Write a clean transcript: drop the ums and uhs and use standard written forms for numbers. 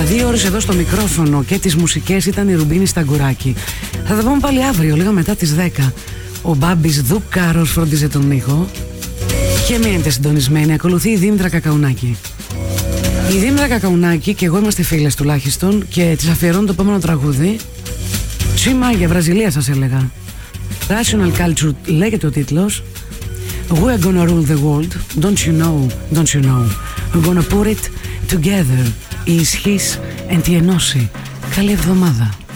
2 ώρες εδώ στο μικρόφωνο και τις μουσικές ήταν η Ρουμπίνη Σταγκουράκη. Θα τα πούμε πάλι αύριο, λίγο μετά τις 10. Ο Μπάμπης Δουκάρος φρόντιζε τον ήχο. Και μείνετε συντονισμένοι. Ακολουθεί η Δήμητρα Κακαουνάκη. Η Δήμητρα Κακαουνάκη και εγώ είμαστε φίλες τουλάχιστον και της αφιερώνω το επόμενο τραγούδι. Τσίμα για Βραζιλία σας έλεγα. Rational Culture λέγεται ο τίτλος. We're gonna rule the world. Don't you know, don't you know. We're gonna put it together. Η ισχύς εν τη ενώση. Καλή εβδομάδα.